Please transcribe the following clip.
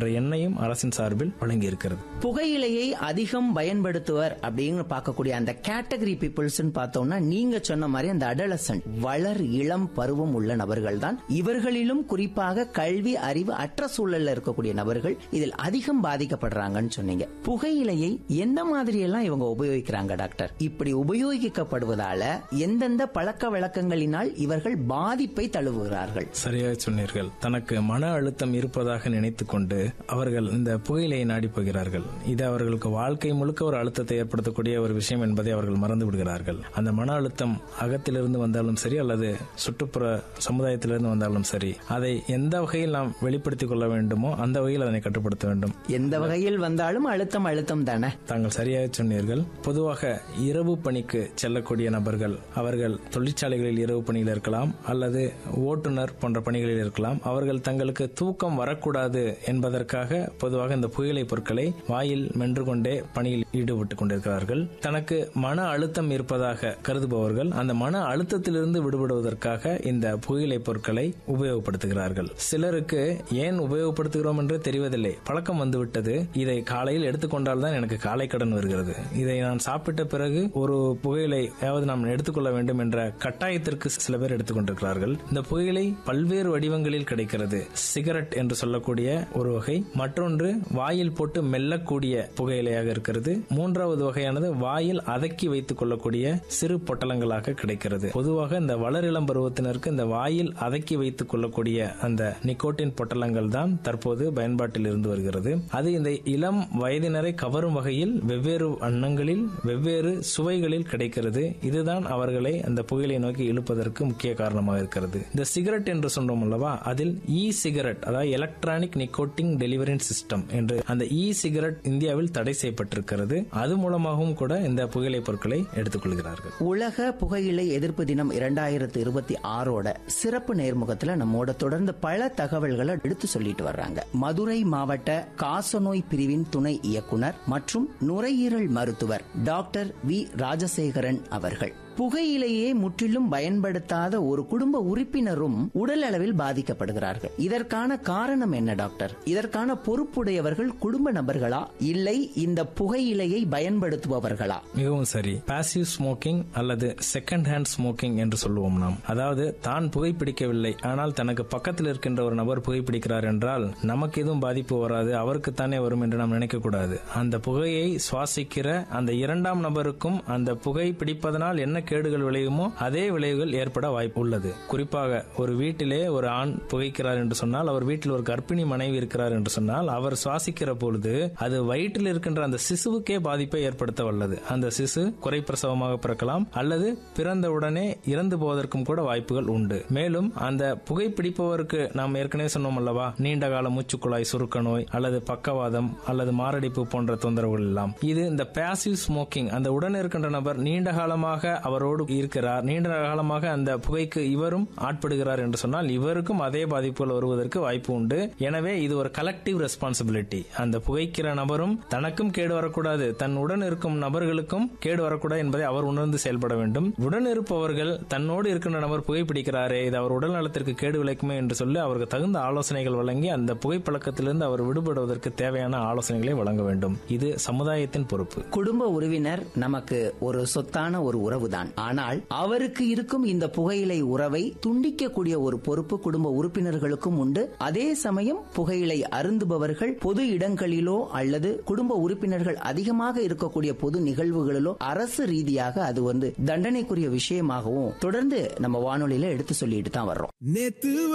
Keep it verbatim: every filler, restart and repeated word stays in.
என்ற எண்ணையும் அரசின் சார்பில் வழங்கி இருக்கிறது. புகையிலையை அதிகம் பயன்படுத்துவர் அப்படின்னு பார்க்கக்கூடிய அந்த கேட்டகரி பீப்புள்ஸ் பார்த்தோம்னா நீங்க சொன்ன மாதிரி அந்த அடலசன்ட் வளர் இளம் பருவம் உள்ள நபர்கள் தான். இவர்களிலும் குறிப்பாக கல்வி அறிவு அற்ற சூழல்ல இருக்கக்கூடிய நபர்கள் இதில் அதிகம் பாதிக்கப்படுறாங்கன்னு சொன்னீங்க. புகையிலையை எந்த மாதிரி எல்லாம் இவங்க உபயோகிக்கிறாங்க டாக்டர்? இப்படி உபயோகிக்கப்படுவதால எந்தெந்த பழக்க வழக்கங்களினால் இவர்கள் பாதிப்பை தழுவுகிறார்கள்? சரியாக சொன்னீர்கள். தனக்கு மன அழுத்தம் இருப்பதாக நினைத்துக் கொண்டு அவர்கள் இந்த புகையிலையை நாடி போகிறார்கள். இது அவர்களுக்கு வாழ்க்கை முழுக்க ஒரு அழுத்தத்தை ஏற்படுத்தக்கூடிய ஒரு விஷயம் என்பதை அவர்கள் மறந்து விடுகிறார்கள். அந்த மன அழுத்தம் அகத்திலிருந்து வந்தாலும் சரி அல்லது சுற்றுப்புற சமுதாயத்திலிருந்து வந்தாலும் சரி, அதை எந்த வகையில் நாம் வெளிப்படுத்திக் கொள்ள வேண்டுமோ அந்த வகையில் அதனை கட்டுப்படுத்த வேண்டும். எந்த வகையில் வந்தாலும் அழுத்தம் அழுத்தம் தானே. தாங்கள் சரியாக சொன்னீர்கள். பொதுவாக இரவு பணிக்கு செல்லக்கூடிய நபர்கள், அவர்கள் தொழிற்சாலைகளில் இரவு பணியில் இருக்கலாம் அல்லது ஓட்டுநர் போன்ற பணிகளில் இருக்கலாம். அவர்கள் தங்களுக்கு தூக்கம் வரக்கூடாது என்பதற்காக பொதுவாக இந்த புகையிலை பொருட்களை வாயில் மென்று கொண்டே பணியில் ஈடுபட்டுக் கொண்டிருக்கிறார்கள். தனக்கு மன அழுத்தம் இருப்பதாக கருதுபவர்கள் அந்த மன அழுத்தத்திலிருந்து விடுபடுவதற்காக இந்த புகையிலை பொருட்களை உபயோகப்படுத்துகிறார்கள். சிலருக்கு ஏன் உபயோகப்படுத்துகிறோம் என்று தெரிவதில்லை, பழக்கம் வந்துவிட்டது. இதை காலையில் எடுத்துக்கொண்டால் தான் எனக்கு காலை கடன் வருகிறது, இதை நான் சாப்பிட்ட பிறகு ஒரு புகையிலை ஏதாவது நாம் எடுத்துக்கொள்ள வேண்டும் என்ற கட்டாயத்திற்கு சில பேர் எடுத்துக்கொண்டிருக்கிறார்கள். இந்த புகையிலை பல்வேறு வடிவங்களில் கிடைக்கிறது. சிகரெட் என்று சொல்லக்கூடிய ஒரு வகை, மற்றொன்று வாயில் போட்டு மெல்லக்கூடிய புகையிலையாக இருக்கிறது. மூன்றாவது வகையானது வாயில் அதக்கி வைத்துக் கொள்ளக்கூடிய சிறு பொட்டலங்களாக கிடைக்கிறது. பொதுவாக இந்த வளரிளம் பருவத்தினருக்கு இந்த வாயில் அதக்கி வைத்துக் கொள்ளக்கூடிய அந்த நிக்கோட்டின் பொட்டலங்கள் தான் தற்போது பயன்பாட்டில் இருந்து வருகிறது. அது இந்த இளம் வயதினரை கவரும் வகையில் வெவ்வேறு வண்ணங்களில் வெவ்வேறு சுவைகளில் கிடைக்கிறது. இதுதான் அவர்களை அந்த புகையிலை நோக்கி இழுப்பதற்கு முக்கிய காரணமாக இருக்கிறது. இந்த சிகரெட் என்று சொன்னோம் அல்லவா, அதில் இ சிகரெட், அதாவது எலக்ட்ரானிக் நிக்கோட்டின் டெலிவரி சிஸ்டம் என்று அந்த இ சிகரெட் இந்தியாவில் தடை செய்யப்பட்டிருக்கிறது. அது மூலமாகவும் கூட இந்த புகையிலை பொருட்களை எடுத்துக் கொள்கிறார்கள். உலக புகையிலை எதிர்ப்பு தினம் இரண்டாயிரத்தி இருபத்தி ஆறோட சிறப்பு நேர்முகத்துல நம்மோட தொடர்ந்து பல தகவல்களை எடுத்து சொல்லிட்டு வர்றாங்க. மதுரை மாவட்ட காசநோய் பிரிவின் துணை இயக்குனர் மற்றும் நுரையீரல் மருத்துவர் டாக்டர் வி ராஜசேகரன் அவர்கள். புகையிலையே முற்றிலும் பயன்படுத்தாத ஒரு குடும்ப உறுப்பினரும் உடல் அளவில் பாதிக்கப்படுகிறார்கள். இதற்கான காரணம் என்ன டாக்டர்? இதற்கான பொறுப்புடையவர்கள் குடும்ப நபர்களா இல்லை இந்த புகையிலையை பயன்படுத்துபவர்களா? மிகவும் சரி. பாசிவ் ஸ்மோக்கிங் அல்லது செகண்ட் ஹேண்ட் ஸ்மோக்கிங் என்று சொல்லுவோம் நாம். அதாவது தான் புகைப்பிடிக்கவில்லை, ஆனால் தனக்கு பக்கத்தில் இருக்கின்ற ஒரு நபர் புகைப்பிடிக்கிறார் என்றால் நமக்கு எதுவும் பாதிப்பு வராது, அவருக்குத்தானே வரும் என்று நாம் நினைக்க கூடாது. அந்த புகையை சுவாசிக்கிற அந்த இரண்டாம் நபருக்கும் அந்த புகை பிடிப்பதனால் என்ன கேடுகள் விளையுமோ அதே விளைவுகள் ஏற்பட வாய்ப்பு உள்ளது. குறிப்பாக ஒரு வீட்டிலே ஒரு ஆண் புகைக்கிறார் என்று சொன்னால், அவர் வீட்டில் ஒரு கர்ப்பிணி மனைவி இருக்கிறார் என்று சொன்னால், அவர் சுவாசிக்கிற பொழுது அது வயிற்றில் இருக்கின்ற அந்த சிசுவுக்கே பாதிப்பை ஏற்படுத்த வல்லது. அந்த சிசு குறைப்பிரசவமாக பிறக்கலாம் அல்லது பிறந்தவுடனே இறந்து போவதற்கும் கூட வாய்ப்புகள் உண்டு. மேலும் அந்த புகைப்பிடிப்பவருக்கு நாம் ஏற்கனவே சொன்னோம் அல்லவா, நீண்ட கால மூச்சுக்குழாய் சுருக்க நோய் அல்லது பக்கவாதம் அல்லது மாரடைப்பு போன்ற தொந்தரவுகள் எல்லாம். இது இந்த பாசிவ் ஸ்மோக்கிங், அந்த உடன் இருக்கின்ற நபர் நீண்ட காலமாக அவரோடு இருக்கிறார், நீண்ட காலமாக அந்த புகைக்கு இவரும் ஆட்படுகிறார் என்று சொன்னால் இவருக்கும் அதே பாதிப்புகள் வருவதற்கு வாய்ப்பு உண்டு. எனவே இது ஒரு கலெக்டிவ் ரெஸ்பான்சிபிலிட்டி. அந்த புகைக்கிற நபரும் தனக்கும் கேடு வரக்கூடாது, தன் உடன் இருக்கும் நபர்களுக்கும் கேடு வரக்கூடாது என்பதை அவர் உணர்ந்து செயல்பட வேண்டும். உடன் இருப்பவர்கள் தன்னோடு இருக்கின்ற நபர் புகைப்பிடிக்கிறாரே, இது அவர் உடல் நலத்திற்கு கேடு விளைக்குமே என்று சொல்லி அவருக்கு தகுந்த ஆலோசனைகள் வழங்கி அந்த புகைப்பழக்கத்திலிருந்து அவர் விடுபடுவதற்கு தேவையான ஆலோசனைகளை வழங்க வேண்டும். இது சமுதாயத்தின் பொறுப்பு. குடும்ப உறவினர் நமக்கு ஒரு சொத்தான ஒரு உறவு தான். ஆனால் அவருக்கு இருக்கும் இந்த புகையிலை உறவை துண்டிக்கக்கூடிய ஒரு பொறுப்பு குடும்ப உறுப்பினர்களுக்கும் உண்டு. அதே சமயம் புகையிலை அருந்துபவர்கள் பொது இடங்களிலோ அல்லது குடும்ப உறுப்பினர்கள் அதிகமாக இருக்கக்கூடிய பொது நிகழ்வுகளிலோ அரசு ரீதியாக அது வந்து தண்டனைக்குரிய விஷயமாகவும் தொடர்ந்து நம்ம வானொலியில எடுத்து சொல்லிட்டு தான் வர்றோம்.